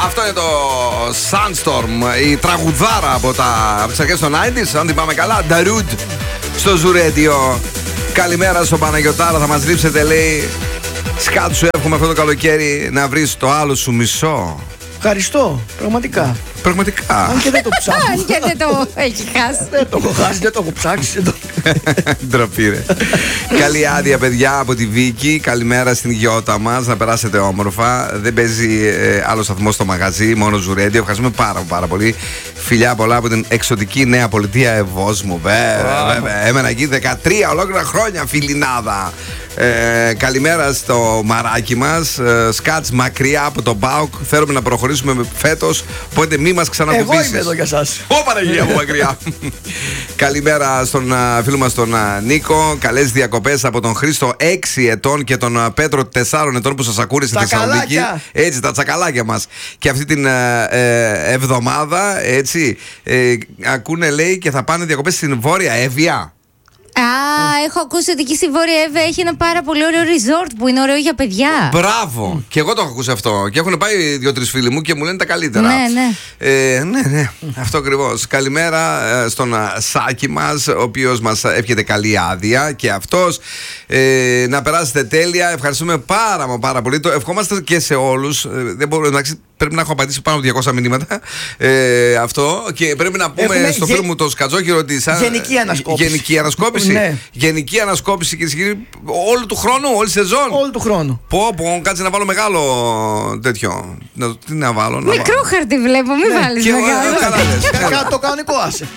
Αυτό είναι το Sandstorm, η τραγουδάρα από τις αρχές των 90s, αν την πάμε καλά. Darude στο Zoo Radio. Καλημέρα στο Παναγιωτάρα, θα μας λείψετε, λέει. Σκάτ, σου εύχομαι αυτό το καλοκαίρι να βρεις το άλλο σου μισό. Ευχαριστώ, πραγματικά. Πραγματικά. Αν και δεν το ψάχνω. Αν και δεν το έχει χάσει. Δεν το έχω χάσει, δεν το έχω ψάξει. Ντροπή, ρε. Καλή άδεια, παιδιά, από τη Βίκη. Καλημέρα στην γιώτα μας. Να περάσετε όμορφα. Δεν παίζει άλλο σταθμό στο μαγαζί, μόνο Zoo Radio. Ευχαριστούμε πάρα πολύ. Φιλιά πολλά από την εξωτική Νέα Πολιτεία Ευόσμου. Βέβαια. Έμενα εκεί 13 ολόκληρα χρόνια, φιλινάδα. Καλημέρα στο μαράκι μας. Σκάτς μακριά από τον ΠΑΟΚ. Θέλουμε να προχωρήσουμε φέτος. Οπότε μη μας ξανακουμπήσεις. Εγώ είμαι εδώ για σας. Ω Παναγία μου, μακριά. Καλημέρα στον φίλο μας τον Νίκο. Καλές διακοπές από τον Χρήστο 6 ετών και τον Πέτρο 4 ετών που σας ακούνε στη Θεσσαλονίκη. Έτσι, τα τσακαλάκια μας. Και αυτή την εβδομάδα, έτσι, ακούνε, λέει, και θα πάνε διακοπές στην Βόρεια Εύβοια. Έχω ακούσει ότι εκεί στη Βόρεια Εύβοια έχει ένα πάρα πολύ ωραίο resort που είναι ωραίο για παιδιά. Μπράβο! Και εγώ το έχω ακούσει αυτό. Και έχουν πάει 2-3 φίλοι μου και μου λένε τα καλύτερα. Ναι. Αυτό ακριβώς. Καλημέρα στον Σάκη μας, ο οποίος μας εύχεται καλή άδεια και αυτός. Να περάσετε τέλεια. Ευχαριστούμε πάρα πολύ. Το ευχόμαστε και σε όλους. Δεν μπορώ, εντάξει, πρέπει να έχω απαντήσει πάνω από 200 μηνύματα. Αυτό. Και πρέπει να πούμε στο φίλο μου το Σκατζόχυρο ότι σαν. Γενική ανασκόπηση. Ναι. Γενική ανασκόπηση, κυρίες και κύριοι, όλου του χρόνου, όλη σεζόν. Όλου του χρόνου. Κάτσε να βάλω μεγάλο τέτοιο. Τι να βάλω. Μικρό χαρτί βλέπω, μην βάλεις μεγάλο. Το κανονικό άσε.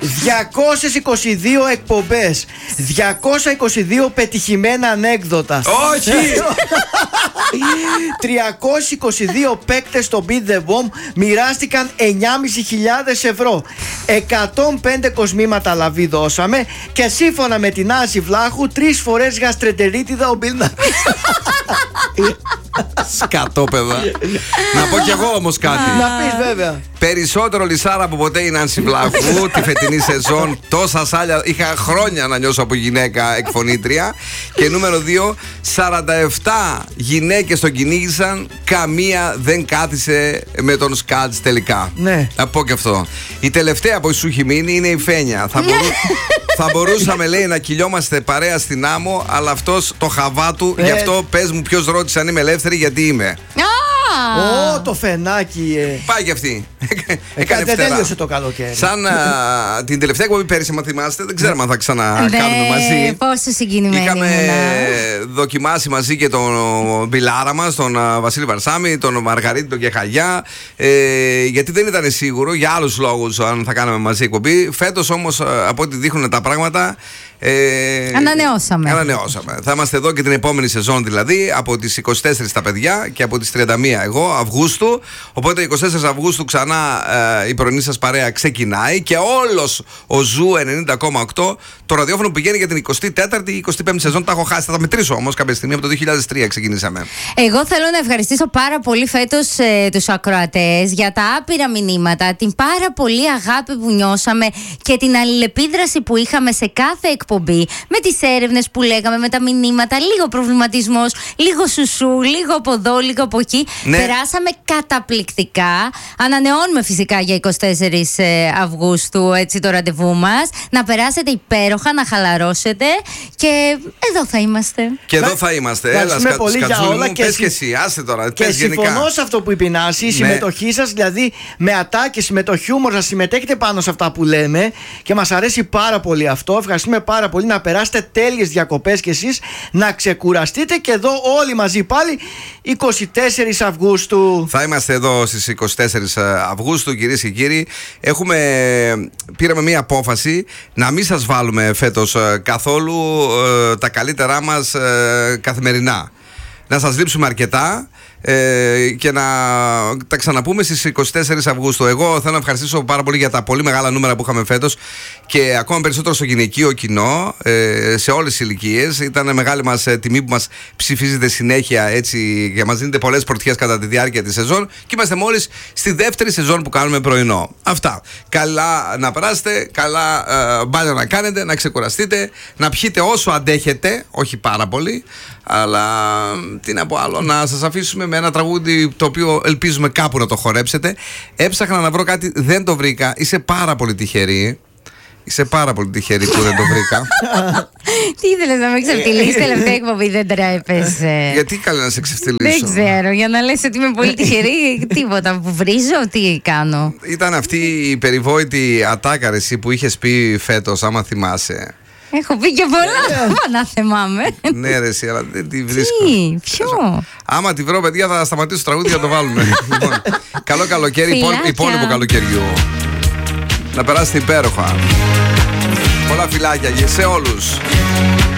222 εκπομπές. 222 πετυχημένα ανέκδοτα. Όχι! 322 παίκτες στο Beat the Bomb μοιράστηκαν 9.500 ευρώ. 105 κοσμήματα λαβή δώσαμε και σύμφωνα με την Άση Βλάχου 3 φορές γαστρεντερίτιδα ο Μπιλ Νάις. Σκατόπεδα. Να πω κι εγώ όμως κάτι. Να πεις βέβαια. Περισσότερο λυσάρα από ποτέ η Νάνση Βλάχου τη φετινή σεζόν. Τόσα σάλια είχα χρόνια να νιώσω από γυναίκα εκφωνήτρια. Και νούμερο 2, 47 γυναίκες τον κυνήγησαν. Καμία δεν κάθισε με τον Σκάτς τελικά. Ναι. Να πω και αυτό. Η τελευταία που σου έχει μείνει είναι η Φένια. Θα μπορούσαμε, λέει, να κυλιόμαστε παρέα στην άμμο, αλλά αυτός το χαβά του. Γι' αυτό πες μου ποιος ρώτησε αν είμαι ελεύθερη, γιατί είμαι. Το φενάκι. Πάει και αυτή. Δεν τέλειωσε το καλοκαίρι. Σαν την τελευταία εκπομπή πέρυσι, αν θυμάστε, δεν ξέραμε αν θα ξανακάνουμε μαζί. Πόσο συγκινημένοι. Είχαμε δοκιμάσει μαζί και τον Μπιλάρα μας, τον Βασίλη Βαρσάμι, τον Μαργαρίτη, τον Κεχαγιά. Γιατί δεν ήταν σίγουρο για άλλους λόγους αν θα κάναμε μαζί εκπομπή. Φέτος όμως, από ό,τι δείχνουν τα πράγματα, ανανεώσαμε. Θα είμαστε εδώ και την επόμενη σεζόν, δηλαδή από τις 24 τα παιδιά και από τις 31 εγώ Αυγούστου. Οπότε 24 Αυγούστου ξανά η πρωινή σας παρέα ξεκινάει και όλος ο Ζου 90,8 το ραδιόφωνο πηγαίνει για την 24η ή 25η σεζόν. Τα έχω χάσει, θα τα μετρήσω όμως κάποια στιγμή. Από το 2003 ξεκινήσαμε. Εγώ θέλω να ευχαριστήσω πάρα πολύ φέτος τους ακροατές για τα άπειρα μηνύματα, την πάρα πολύ αγάπη που νιώσαμε και την αλληλεπίδραση που είχαμε σε κάθε εκπομπή, με τις έρευνες που λέγαμε, με τα μηνύματα, λίγο προβληματισμός, λίγο σουσού, λίγο από εδώ, λίγο από εκεί. Ναι. Περάσαμε καταπληκτικά. Ανανεώνουμε φυσικά για 24 Αυγούστου έτσι το ραντεβού μας. Να περάσετε υπέροχα, να χαλαρώσετε και εδώ θα είμαστε. Και εδώ θα είμαστε. Έλα, πολύ για όλα και εσύ, άστε τώρα. Και συμφωνώ σε αυτό που είπε η Νάση, η συμμετοχή σας, δηλαδή με ατάκες, με το χιούμορ σας, συμμετέχετε πάνω σε αυτά που λέμε και μας αρέσει πάρα πολύ αυτό. Ευχαριστούμε πάρα πολύ. Να περάσετε τέλειες διακοπές κι εσείς, να ξεκουραστείτε και εδώ όλοι μαζί πάλι 24 Αυγούστου. Θα είμαστε εδώ στις 24 Αυγούστου, κυρίες και κύριοι. Πήραμε μία απόφαση να μην σας βάλουμε φέτος καθόλου τα καλύτερά μας καθημερινά. Να σας λείψουμε αρκετά και να τα ξαναπούμε στις 24 Αυγούστου. Εγώ θέλω να ευχαριστήσω πάρα πολύ για τα πολύ μεγάλα νούμερα που είχαμε φέτος και ακόμα περισσότερο στο γυναικείο κοινό, σε όλες τις ηλικίες. Ήταν μεγάλη μας τιμή που μας ψηφίζετε συνέχεια έτσι και μας δίνετε πολλές πρωτιές κατά τη διάρκεια της σεζόν και είμαστε μόλις στη δεύτερη σεζόν που κάνουμε πρωινό. Αυτά. Καλά να περάσετε, καλά μπάνιο να κάνετε, να ξεκουραστείτε, να πιείτε όσο αντέχετε, όχι πάρα πολύ, αλλά τι να πω άλλο, να σας αφήσουμε με ένα τραγούδι το οποίο ελπίζουμε κάπου να το χορέψετε. Έψαχνα να βρω κάτι, δεν το βρήκα. Είσαι πάρα πολύ τυχερή. Είσαι πάρα πολύ τυχερή που δεν το βρήκα. Τι ήθελες να με ξεφτυλίσεις τελευταία εκπομπή, δεν τρέπεσαι? Γιατί καλά να σε ξεφτυλίσω? Δεν ξέρω, για να λες ότι είμαι πολύ τυχερή, τίποτα που βρίζω, τι κάνω? Ήταν αυτή η περιβόητη ατάκα εσύ που είχες πει φέτος, άμα θυμάσαι. Έχω πει και πολλά, να θυμάμαι. Ναι ρε εσύ, αλλά δεν τη βρίσκω. Τι, ποιο? Άμα τη βρω παιδιά θα σταματήσω το τραγούδι για να το βάλουμε. Λοιπόν, καλό καλοκαίρι, υπόλοιπο καλοκαιριού. Να περάσετε υπέροχα. Πολλά φιλάκια σε όλους.